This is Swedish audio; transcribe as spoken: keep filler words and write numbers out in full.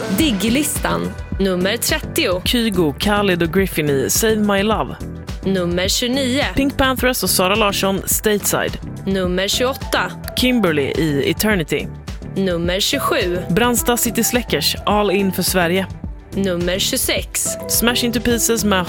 Diggy-listan. Nummer trettio. Kygo, Khalid och Griffin i Save My Love. Nummer tjugonio. Pink Panthers och Sara Larsson, Stateside. Nummer tjugoåtta. Kimberly i Eternity. Nummer tjugosju. Brandsta City Släckers, All In för Sverige. Nummer tjugosex. Smash Into Pieces med